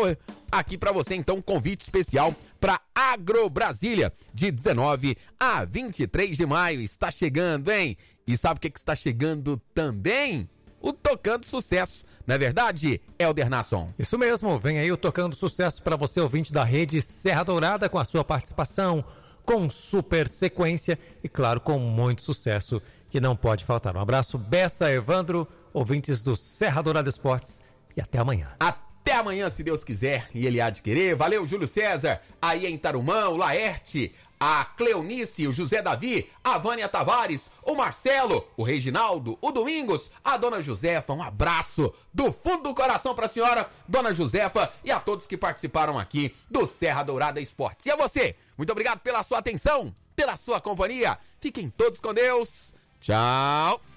Hour aqui pra você. Então, um convite especial pra Agro Brasília, de 19 a 23 de maio. Está chegando, hein? E sabe o que está chegando também? O Tocando Sucesso. Não é verdade, Helder Nasson? Isso mesmo, vem aí o Tocando Sucesso para você, ouvinte da Rede Serra Dourada, com a sua participação, com super sequência e, claro, com muito sucesso que não pode faltar. Um abraço, Bessa, Evandro, ouvintes do Serra Dourada Esportes, e até amanhã. Até amanhã, se Deus quiser, e Ele há de querer. Valeu, Júlio César, aí em Tarumã, o Laerte, a Cleonice, o José Davi, a Vânia Tavares, o Marcelo, o Reginaldo, o Domingos, a Dona Josefa. Um abraço do fundo do coração pra senhora, Dona Josefa, e a todos que participaram aqui do Serra Dourada Esportes. E a você, muito obrigado pela sua atenção, pela sua companhia. Fiquem todos com Deus. Tchau.